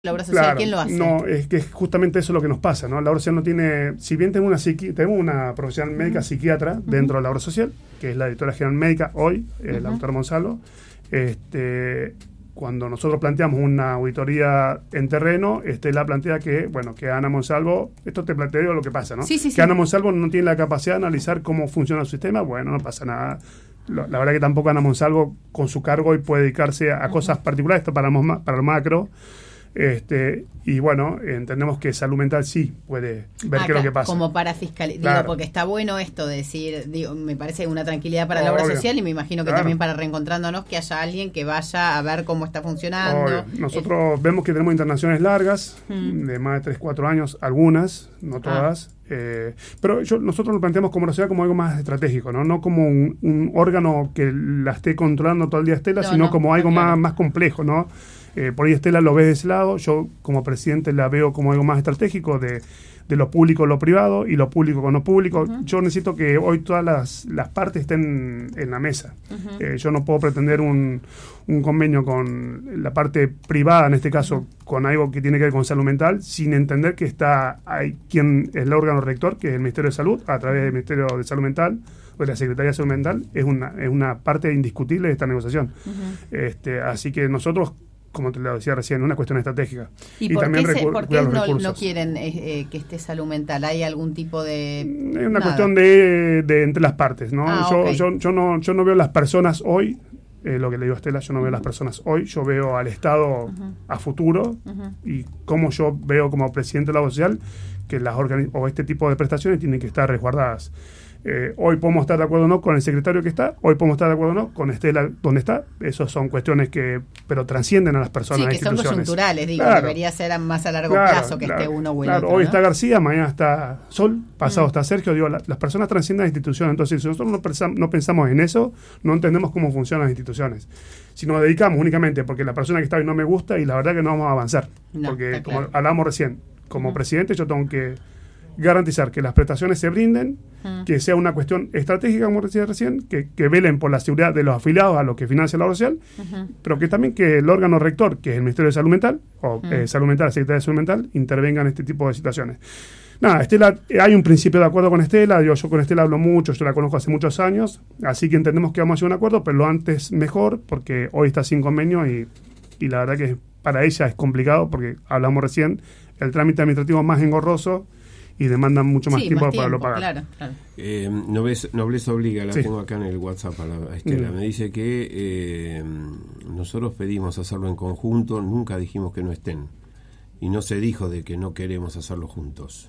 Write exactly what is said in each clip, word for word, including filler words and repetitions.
La obra social, claro, ¿quién lo hace? No, es que justamente eso es lo que nos pasa, ¿no? La obra social no tiene, si bien tenemos una psiqui, tenemos una profesional médica uh-huh. psiquiatra uh-huh. dentro de la obra social, que es la directora general médica hoy, eh, uh-huh. la doctora Monsalvo. Este, cuando nosotros planteamos una auditoría en terreno, Estela plantea que, bueno, que Ana Monsalvo, esto te planteo lo que pasa, ¿no? Sí, sí, que sí. Ana Monsalvo no tiene la capacidad de analizar cómo funciona el sistema, bueno, no pasa nada. La verdad que tampoco Ana Monsalvo con su cargo hoy puede dedicarse a, a uh-huh. cosas particulares, esto para, para el macro. Este, y bueno, entendemos que salud mental sí puede ver ah, qué es lo que pasa. Como para fiscalizar, claro. digo, porque está bueno esto de decir, digo, me parece una tranquilidad para Obvio. la obra social y me imagino que claro. también para Reencontrándonos que haya alguien que vaya a ver cómo está funcionando. Obvio. Nosotros eh. vemos que tenemos internaciones largas, mm. de más de tres, cuatro años, algunas, no todas. Ah. Eh, pero yo, nosotros lo planteamos como sociedad como algo más estratégico, no, no como un, un órgano que la esté controlando todo el día Estela, no, sino no, como algo claro. más, más complejo, ¿no? Eh, por ahí Estela lo ve de ese lado, yo como presidente la veo como algo más estratégico de, de lo público lo privado y lo público con lo público. Uh-huh. Yo necesito que hoy todas las, las partes estén en la mesa. Uh-huh. Eh, yo no puedo pretender un, un convenio con la parte privada, en este caso, uh-huh. con algo que tiene que ver con salud mental, sin entender que está hay quien es el órgano rector, que es el Ministerio de Salud, a través del Ministerio de Salud Mental, o de la Secretaría de Salud Mental, es una, es una parte indiscutible de esta negociación. Uh-huh. Este, así que nosotros, como te lo decía recién, una cuestión estratégica. ¿Y, y por también qué, se, ¿por qué no, no quieren eh, que esté salud mental? ¿Hay algún tipo de...? Es una nada. cuestión de, de entre las partes, ¿no? Ah, yo, okay. yo, yo no yo no veo las personas hoy, eh, lo que le digo a Estela, yo no veo uh-huh. las personas hoy, yo veo al Estado uh-huh. a futuro uh-huh. y cómo yo veo como presidente de la obra social que las organi- o este tipo de prestaciones tienen que estar resguardadas. Eh, hoy podemos estar de acuerdo o no con el secretario que está, hoy podemos estar de acuerdo o no con Estela donde está, esas son cuestiones que pero trascienden a las personas. Sí, que son coyunturales, digo, claro, debería ser más a largo claro, plazo que claro, esté uno o el claro, otro. hoy ¿no? está García, mañana está Sol, pasado mm. está Sergio, digo, la, las personas trascienden a las instituciones, entonces si nosotros no, pensam, no pensamos en eso, no entendemos cómo funcionan las instituciones. Si nos dedicamos únicamente porque la persona que está hoy no me gusta, y la verdad que no vamos a avanzar, no, porque como claro. hablamos recién, como uh-huh. presidente yo tengo que garantizar que las prestaciones se brinden, uh-huh. que sea una cuestión estratégica, como decía recién, que, que velen por la seguridad de los afiliados a los que financia la obra social, uh-huh. pero que también que el órgano rector, que es el Ministerio de Salud Mental, o uh-huh. eh, Salud Mental, la Secretaría de Salud Mental, intervenga en este tipo de situaciones. Nada, Estela, hay un principio de acuerdo con Estela, digo, yo con Estela hablo mucho, yo la conozco hace muchos años, así que entendemos que vamos a hacer un acuerdo, pero lo antes mejor, porque hoy está sin convenio y, y la verdad que para ella es complicado, porque hablamos recién, el trámite administrativo es más engorroso, y demandan mucho más, sí, tiempo, más tiempo para lo pagar. Claro, claro. Eh, Nobleza, Nobleza Obliga, la sí. tengo acá en el WhatsApp a, la, a Estela. Mm. Me dice que eh, nosotros pedimos hacerlo en conjunto, nunca dijimos que no estén. Y no se dijo de que no queremos hacerlo juntos.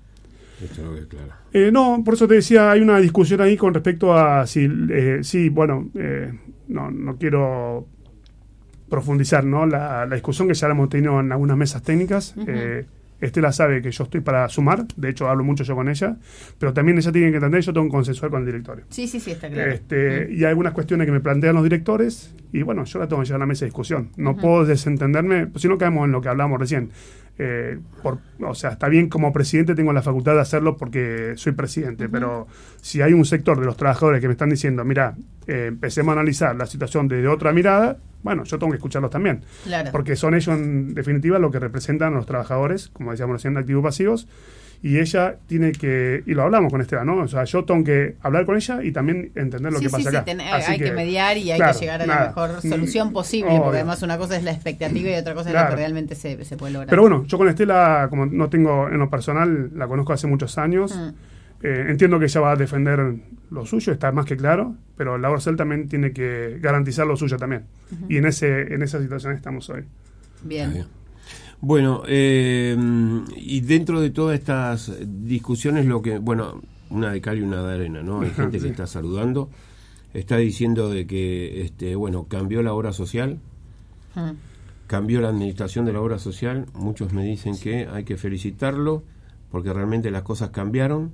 Esto es lo que es claro. Eh, no, por eso te decía, hay una discusión ahí con respecto a si, eh, sí, bueno, eh, no, no quiero profundizar, ¿no? La, la discusión que ya la hemos tenido en algunas mesas técnicas. Uh-huh. Eh, Estela sabe que yo estoy para sumar, de hecho hablo mucho yo con ella, pero también ella tiene que entender, yo tengo que consensuar con el directorio. Sí, sí, sí, está claro. Este, mm. Y hay algunas cuestiones que me plantean los directores, y bueno, yo la tengo que llevar a la mesa de discusión. No uh-huh. puedo desentenderme, si no caemos en lo que hablamos recién. Eh, por, o sea, está bien como presidente, tengo la facultad de hacerlo porque soy presidente, uh-huh. pero si hay un sector de los trabajadores que me están diciendo, mira, eh, empecemos a analizar la situación desde otra mirada, bueno, yo tengo que escucharlos también, claro. porque son ellos en definitiva lo que representan a los trabajadores, como decíamos recién, de activos pasivos, y ella tiene que, y lo hablamos con Estela, ¿no? O sea, yo tengo que hablar con ella y también entender lo sí, que pasa sí, acá. Sí, ten, hay que, que mediar y hay claro, que llegar a nada, la mejor solución posible, obvio. Porque además una cosa es la expectativa y otra cosa claro. es lo que realmente se, se puede lograr. Pero bueno, yo con Estela, como no tengo en lo personal, la conozco hace muchos años, mm. eh, entiendo que ella va a defender lo suyo, está más que claro, pero la Orsel también tiene que garantizar lo suyo también. Uh-huh. Y en ese en esa situación estamos hoy. Bien. Bien. Bueno, eh, y dentro de todas estas discusiones, lo que, bueno, una de cal y una de arena, ¿no? Hay gente sí. que está saludando, está diciendo de que, este, bueno, cambió la obra social, uh-huh. cambió la administración de la obra social. Muchos me dicen que hay que felicitarlo porque realmente las cosas cambiaron.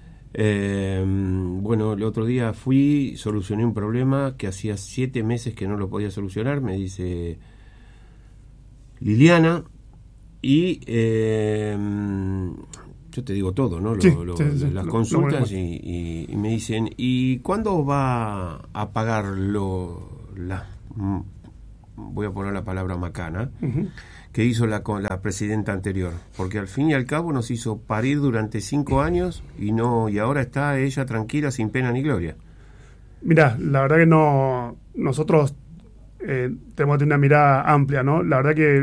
Eh, bueno, el otro día fui, solucioné un problema que hacía siete meses que no lo podía solucionar, me dice Liliana. Y eh, yo te digo todo, ¿no? Lo, sí, lo, sí, sí, las lo, consultas lo y, y, y me dicen, ¿y cuándo va a pagar lo, la, voy a poner la palabra macana, uh-huh. que hizo la, la presidenta anterior, porque al fin y al cabo nos hizo parir durante cinco años y no y ahora está ella tranquila, sin pena ni gloria. Mirá, la verdad que no nosotros eh, tenemos que tener una mirada amplia, ¿no? La verdad que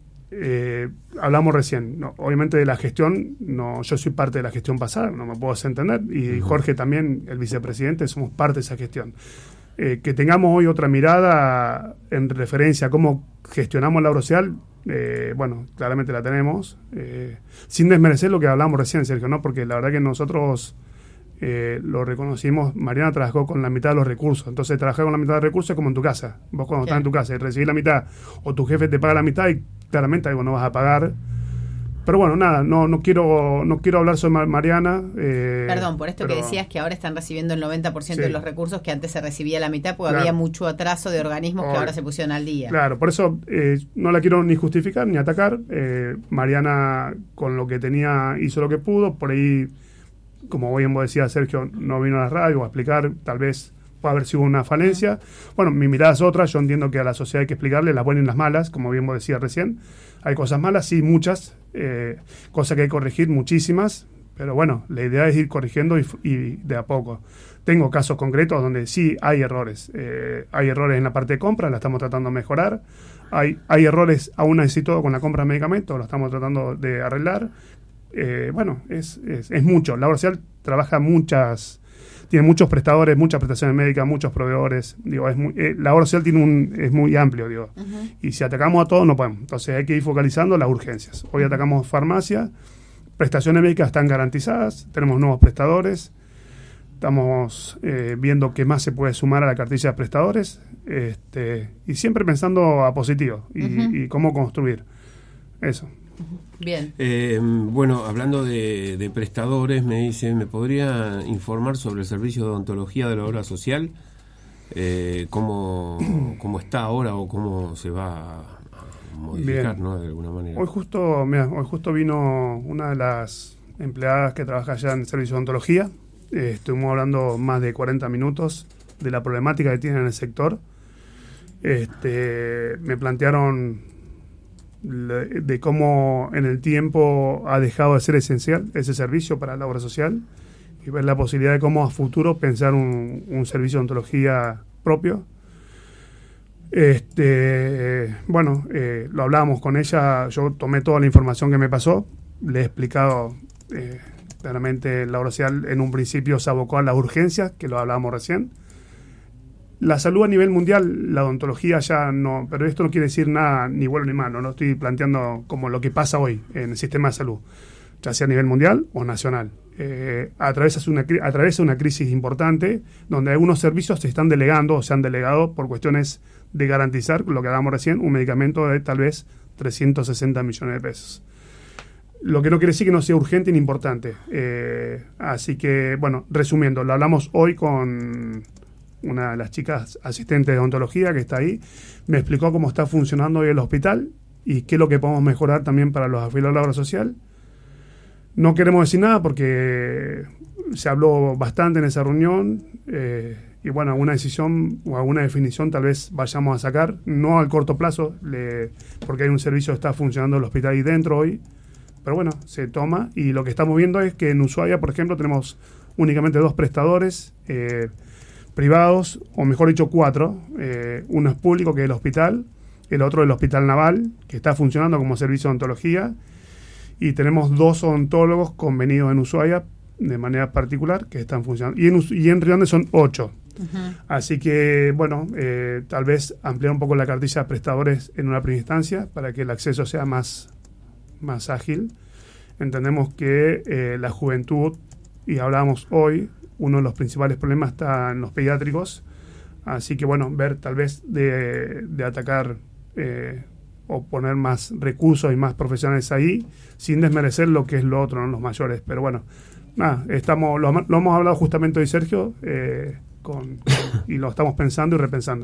eh, hablamos recién, ¿no? Obviamente de la gestión, no, yo soy parte de la gestión pasada, no me puedo desentender, y uh-huh. Jorge también, el vicepresidente, somos parte de esa gestión. Eh, que tengamos hoy otra mirada en referencia a cómo gestionamos la obra social, eh, bueno, claramente la tenemos, eh, sin desmerecer lo que hablamos recién, Sergio, ¿no? Porque la verdad que nosotros eh, lo reconocimos. Mariana trabajó con la mitad de los recursos, entonces trabajar con la mitad de los recursos es como en tu casa. Vos cuando ¿Qué? estás en tu casa y recibís la mitad, o tu jefe te paga la mitad y claramente algo no vas a pagar. Pero bueno, nada, no no quiero no quiero hablar sobre Mariana. Eh, Perdón, por esto pero, que decías que ahora están recibiendo el noventa por ciento sí. de los recursos, que antes se recibía la mitad, porque claro. había mucho atraso de organismos oh, que ahora se pusieron al día. Claro, por eso eh, no la quiero ni justificar ni atacar. Eh, Mariana, con lo que tenía, hizo lo que pudo. Por ahí, como bien vos decías, Sergio, no vino a la radio a explicar, tal vez puede haber sido una falencia. Uh-huh. Bueno, mi mirada es otra. Yo entiendo que a la sociedad hay que explicarle las buenas y las malas, como bien vos decías recién. Hay cosas malas, sí, muchas, eh, cosas que hay que corregir, muchísimas, pero bueno, la idea es ir corrigiendo y, y de a poco. Tengo casos concretos donde sí hay errores. Eh, hay errores en la parte de compra, la estamos tratando de mejorar. Hay, hay errores aún así todo con la compra de medicamentos, lo estamos tratando de arreglar. Eh, bueno, es, es, es mucho. La obra social trabaja muchas... Tiene muchos prestadores, muchas prestaciones médicas, muchos proveedores. Digo, es muy, eh, la obra social tiene un, es muy amplio, digo. Uh-huh. Y si atacamos a todos, no podemos. Entonces hay que ir focalizando las urgencias. Hoy uh-huh. atacamos farmacia, prestaciones médicas están garantizadas, tenemos nuevos prestadores, estamos eh, viendo qué más se puede sumar a la cartilla de prestadores, este, y siempre pensando a positivo y, uh-huh. y cómo construir eso. Bien. Eh, bueno, hablando de, de prestadores, me dice, ¿me podría informar sobre el servicio de odontología de la obra social? Eh, ¿cómo, ¿Cómo está ahora o cómo se va a modificar, ¿no? De alguna manera. Hoy justo, mira, hoy justo vino una de las empleadas que trabaja allá en el servicio de odontología. Eh, estuvimos hablando más de cuarenta minutos de la problemática que tiene en el sector. Este, me plantearon de cómo en el tiempo ha dejado de ser esencial ese servicio para la obra social y ver la posibilidad de cómo a futuro pensar un, un servicio de odontología propio. Este, bueno, eh, lo hablábamos con ella, yo tomé toda la información que me pasó, le he explicado eh, claramente la obra social en un principio se abocó a las urgencias, que lo hablábamos recién. La salud a nivel mundial, la odontología ya no, pero esto no quiere decir nada ni bueno ni malo, no estoy planteando como lo que pasa hoy en el sistema de salud, ya sea a nivel mundial o nacional. Eh, atraviesa una, atraviesa una crisis importante donde algunos servicios se están delegando o se han delegado por cuestiones de garantizar, lo que hablábamos recién, un medicamento de tal vez trescientos sesenta millones de pesos. Lo que no quiere decir que no sea urgente ni importante. Eh, así que, bueno, resumiendo, lo hablamos hoy con una de las chicas asistentes de odontología que está ahí, me explicó cómo está funcionando hoy el hospital y qué es lo que podemos mejorar también para los afiliados a la obra social. No queremos decir nada porque se habló bastante en esa reunión eh, y bueno, alguna decisión o alguna definición tal vez vayamos a sacar, no al corto plazo, le, porque hay un servicio que está funcionando en el hospital ahí dentro hoy, pero bueno, se toma y lo que estamos viendo es que en Ushuaia, por ejemplo, tenemos únicamente dos prestadores eh, privados, o mejor dicho cuatro, eh, uno es público que es el hospital, el otro el Hospital Naval, que está funcionando como servicio de odontología, y tenemos dos odontólogos convenidos en Ushuaia de manera particular que están funcionando, y en, y en Río Grande son ocho. Uh-huh. Así que, bueno, eh, tal vez ampliar un poco la cartilla de prestadores en una primera instancia para que el acceso sea más, más ágil. Entendemos que eh, la juventud, y hablábamos hoy, uno de los principales problemas está en los pediátricos, así que bueno, ver tal vez de, de atacar eh, o poner más recursos y más profesionales ahí, sin desmerecer lo que es lo otro, ¿no? Los mayores, pero bueno, nada, estamos, lo, lo hemos hablado justamente hoy, Sergio, eh, con, con, y lo estamos pensando y repensando.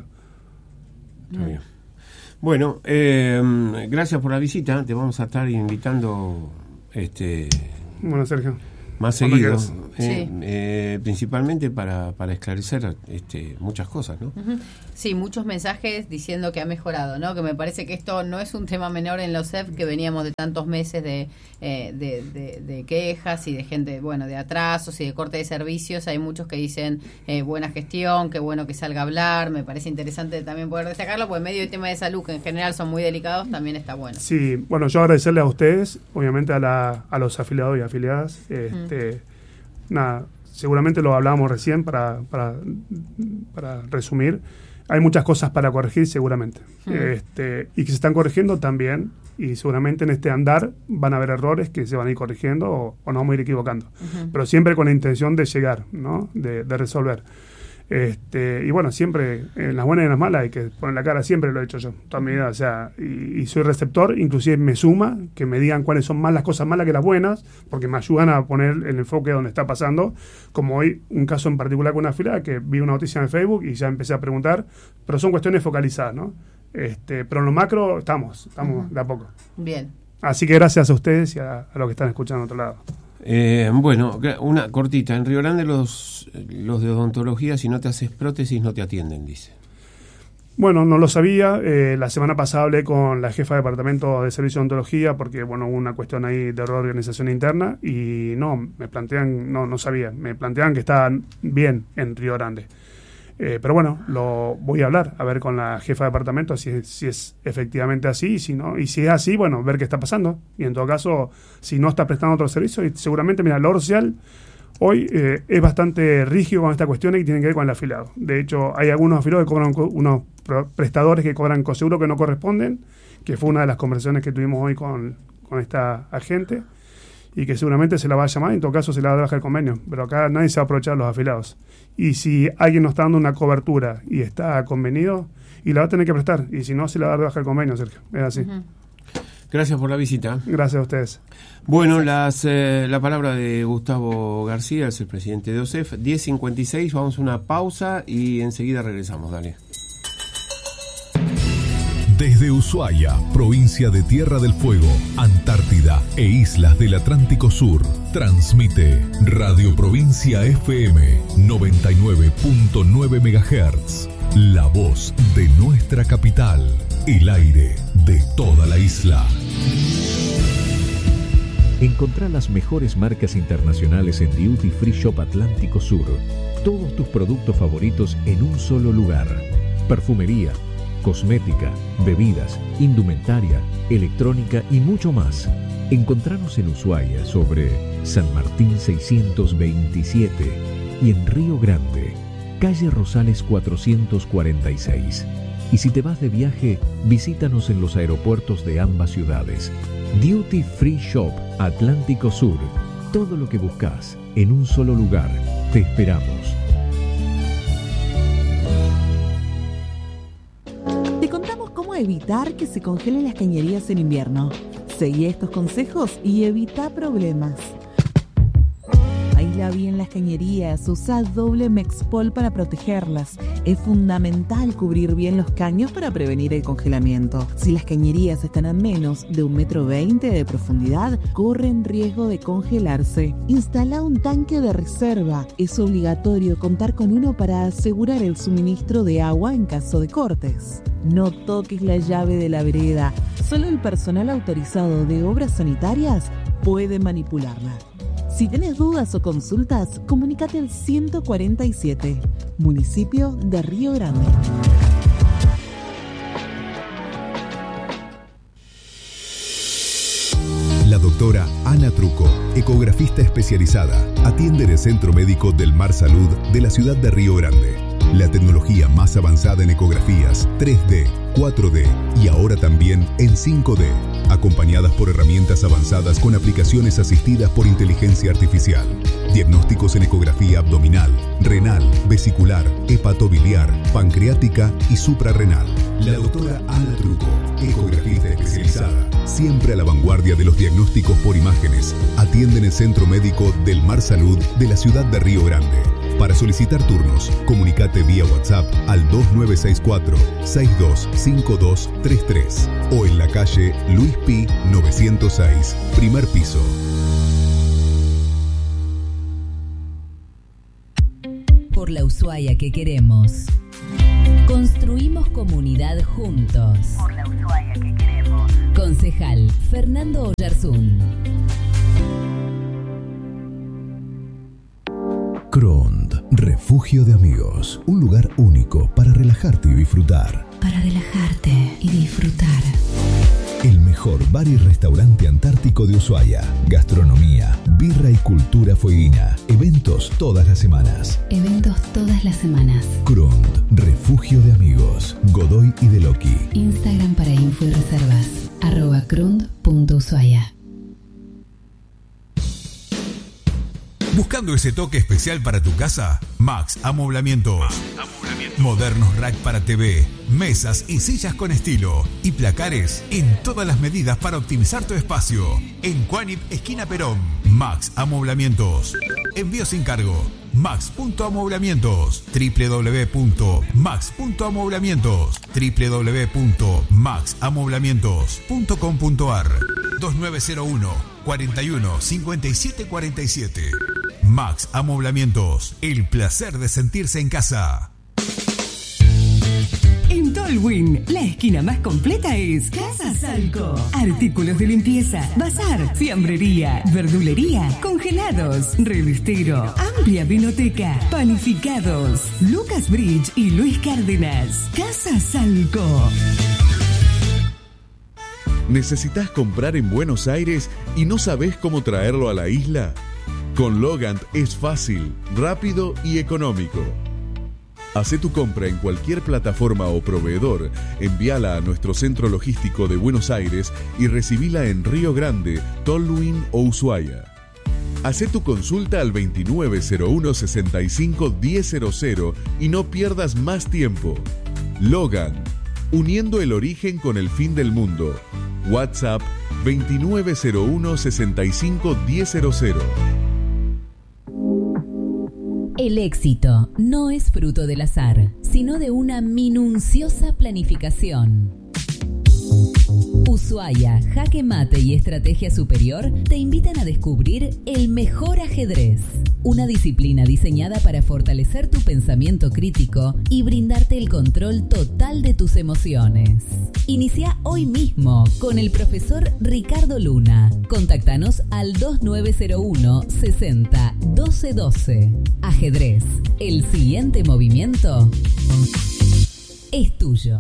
Está bien. Bueno, eh, gracias por la visita, te vamos a estar invitando. este Bueno, Sergio. Más seguido, eh, sí. eh, principalmente para, para esclarecer este, muchas cosas, ¿no? Uh-huh. Sí, muchos mensajes diciendo que ha mejorado, ¿no? Que me parece que esto no es un tema menor en los C E F, que veníamos de tantos meses de, eh, de, de, de quejas y de gente, bueno, de atrasos y de corte de servicios. Hay muchos que dicen eh, buena gestión, qué bueno que salga a hablar. Me parece interesante también poder destacarlo, porque en medio del tema de salud, que en general son muy delicados, también está bueno. Sí, bueno, yo agradecerle a ustedes, obviamente a, la, a los afiliados y afiliadas. Eh, uh-huh. Este, nada, seguramente lo hablábamos recién para, para, para resumir. Hay muchas cosas para corregir seguramente, uh-huh. este, y que se están corrigiendo también, y seguramente en este andar van a haber errores que se van a ir corrigiendo o, o nos vamos a ir equivocando, uh-huh. pero siempre con la intención de llegar, ¿no? de, de resolver. Este, y bueno, siempre en las buenas y en las malas hay que poner la cara, siempre lo he hecho yo toda mi vida, o sea, y, y soy receptor, inclusive me suma que me digan cuáles son más las cosas malas que las buenas, porque me ayudan a poner el enfoque donde está pasando, como hoy un caso en particular con una afiliada que vi una noticia en Facebook y ya empecé a preguntar, pero son cuestiones focalizadas, ¿no? Este, pero en lo macro estamos, estamos uh-huh. de a poco. Bien. Así que gracias a ustedes y a, a los que están escuchando a otro lado. Eh, bueno, una cortita. En Río Grande los, los de odontología, si no te haces prótesis, no te atienden, dice. Bueno, no lo sabía. Eh, la semana pasada hablé con la jefa de departamento de servicio de odontología porque, bueno, hubo una cuestión ahí de reorganización interna y no, me plantean, no, no sabía. Me plantean que estaban bien en Río Grande. Eh, pero bueno, lo voy a hablar, a ver con la jefa de departamento si, si es efectivamente así, y si no, y si es así, bueno, ver qué está pasando. Y en todo caso, si no está prestando otro servicio, y seguramente, mira, la obra social hoy eh, es bastante rígido con esta cuestión y tiene que ver con el afiliado. De hecho, hay algunos afiliados que cobran, unos prestadores que cobran coseguro que no corresponden, que fue una de las conversaciones que tuvimos hoy con, con esta agente, y que seguramente se la va a llamar, en todo caso se la va a bajar el convenio, pero acá nadie se va a aprovechar de los afiliados. Y si alguien nos está dando una cobertura y está convenido, y la va a tener que prestar, y si no, se la va a bajar el convenio, Sergio. Es así. Uh-huh. Gracias por la visita. Gracias a ustedes. Bueno, las, eh, la palabra de Gustavo García, es el presidente de O S E F. diez cincuenta y seis, vamos a una pausa y enseguida regresamos. Dale. Desde Ushuaia, provincia de Tierra del Fuego, Antártida e islas del Atlántico Sur, transmite Radio Provincia F M noventa y nueve punto nueve megahertz, la voz de nuestra capital, el aire de toda la isla. Encontrá las mejores marcas internacionales en Duty Free Shop Atlántico Sur. Todos tus productos favoritos en un solo lugar. Perfumería, cosmética, bebidas, indumentaria, electrónica y mucho más. Encontranos en Ushuaia sobre San Martín seiscientos veintisiete y en Río Grande, calle Rosales cuatrocientos cuarenta y seis. Y si te vas de viaje, visítanos en los aeropuertos de ambas ciudades. Duty Free Shop Atlántico Sur. Todo lo que buscas en un solo lugar. Te esperamos. Te contamos cómo evitar que se congelen las cañerías en invierno. Seguí estos consejos y evita problemas. Aísla bien las cañerías, usa doble Mexpol para protegerlas. Es fundamental cubrir bien los caños para prevenir el congelamiento. Si las cañerías están a menos de un metro veinte de profundidad, corren riesgo de congelarse. Instala un tanque de reserva. Es obligatorio contar con uno para asegurar el suministro de agua en caso de cortes. No toques la llave de la vereda. Solo el personal autorizado de obras sanitarias puede manipularla. Si tenés dudas o consultas, comunícate al ciento cuarenta y siete, municipio de Río Grande. La doctora Ana Truco, ecografista especializada, atiende en el Centro Médico del Mar Salud de la ciudad de Río Grande. La tecnología más avanzada en ecografías tres D, cuatro D y ahora también en cinco D, acompañadas por herramientas avanzadas con aplicaciones asistidas por inteligencia artificial. Diagnósticos en ecografía abdominal, renal, vesicular, hepatobiliar, pancreática y suprarrenal. La doctora Ana Truco, ecografista especializada, siempre a la vanguardia de los diagnósticos por imágenes, atiende en el Centro Médico del Mar Salud de la ciudad de Río Grande. Para solicitar turnos, comunicate vía WhatsApp al dos nueve seis cuatro, seis dos cinco dos tres tres o en la calle Luis Pi novecientos seis, primer piso. por la Ushuaia que queremos. Construimos comunidad juntos. Por la Ushuaia que queremos. Concejal Fernando Oyarzún. Crond, refugio de amigos. Un lugar único para relajarte y disfrutar. Para relajarte y disfrutar. El mejor bar y restaurante antártico de Ushuaia. Gastronomía, birra y cultura fueguina. Eventos todas las semanas. Eventos todas las semanas. Crond, refugio de amigos. Godoy y Deloqui. Instagram para info y reservas. Arroba crond punto ushuaia. ¿Buscando ese toque especial para tu casa? Max Amoblamientos. Max Amoblamientos. Modernos rack para T V, mesas y sillas con estilo y placares en todas las medidas para optimizar tu espacio. En Cuanip, esquina Perón. Max Amoblamientos. Envío sin cargo. Max punto amoblamientos. doble u doble u doble u punto max punto amoblamientos. doble u doble u doble u punto max amoblamientos punto com punto ar. dos nueve cero uno, cuarenta y uno, cincuenta y siete cuarenta y siete. Max Amoblamientos. El placer de sentirse en casa. En Tolwyn, la esquina más completa es Casa Salco. Artículos de limpieza, bazar, fiambrería, verdulería, congelados, revistero, amplia vinoteca, panificados. Lucas Bridge y Luis Cárdenas. Casa Salco. ¿Necesitas comprar en Buenos Aires y no sabés cómo traerlo a la isla? Con Logant es fácil, rápido y económico. Hacé tu compra en cualquier plataforma o proveedor, envíala a nuestro centro logístico de Buenos Aires y recibila en Río Grande, Tolwyn o Ushuaia. Hacé tu consulta al veintinueve cero uno, sesenta y cinco, diez cero cero y no pierdas más tiempo. Logant, uniendo el origen con el fin del mundo. WhatsApp veintinueve cero uno, sesenta y cinco, diez cero cero. El éxito no es fruto del azar, sino de una minuciosa planificación. Ushuaia, Jaque Mate y Estrategia Superior te invitan a descubrir el mejor ajedrez. Una disciplina diseñada para fortalecer tu pensamiento crítico y brindarte el control total de tus emociones. Inicia hoy mismo con el profesor Ricardo Luna. Contactanos al dos nueve cero uno, sesenta, doce doce. Ajedrez, el siguiente movimiento es tuyo.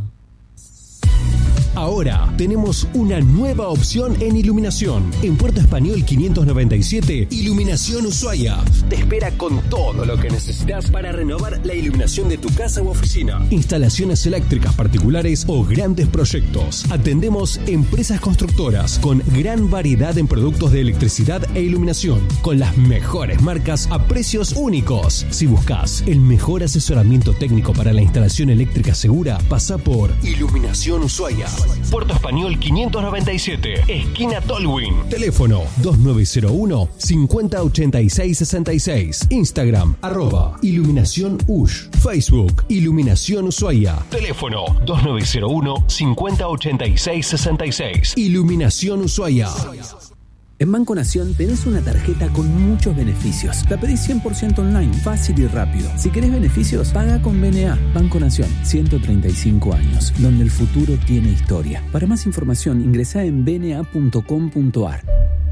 Ahora tenemos una nueva opción en iluminación. En Puerto Español quinientos noventa y siete, Iluminación Ushuaia. Te espera con todo lo que necesitas para renovar la iluminación de tu casa u oficina. Instalaciones eléctricas particulares o grandes proyectos. Atendemos empresas constructoras con gran variedad en productos de electricidad e iluminación, con las mejores marcas a precios únicos. Si buscas el mejor asesoramiento técnico para la instalación eléctrica segura, pasa por Iluminación Ushuaia. Puerto Español quinientos noventa y siete, esquina Tolwyn. Teléfono dos nueve cero uno, cincuenta, ochenta y seis, sesenta y seis. Instagram, arroba Iluminación Ush. Facebook, Iluminación Ushuaia. Teléfono dos nueve cero uno, cincuenta, ochenta y seis, sesenta y seis. Iluminación Ushuaia. En Banco Nación tenés una tarjeta con muchos beneficios. La pedís cien por ciento online, fácil y rápido. Si querés beneficios, paga con B N A. Banco Nación, ciento treinta y cinco años, donde el futuro tiene historia. Para más información, ingresá en b n a punto com punto ar.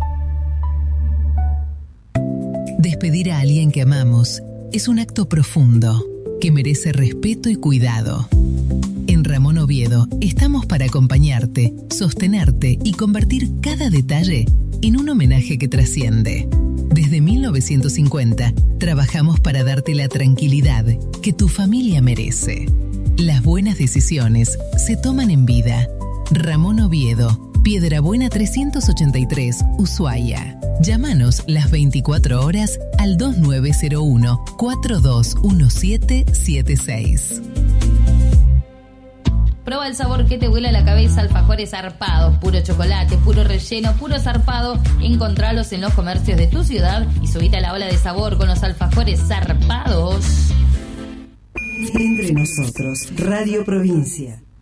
Despedir a alguien que amamos es un acto profundo que merece respeto y cuidado. En Ramón Oviedo estamos para acompañarte, sostenerte y convertir cada detalle en un homenaje que trasciende. Desde mil novecientos cincuenta, trabajamos para darte la tranquilidad que tu familia merece. Las buenas decisiones se toman en vida. Ramón Oviedo, Piedrabuena trescientos ochenta y tres, Ushuaia. Llámanos las veinticuatro horas al dos nueve cero uno, cuatro dos uno siete siete seis. Prueba el sabor que te vuela la cabeza, alfajores zarpados, puro chocolate, puro relleno, puro zarpado. Encontralos en los comercios de tu ciudad y subite a la ola de sabor con los alfajores zarpados. Entre nosotros, Radio Provincia.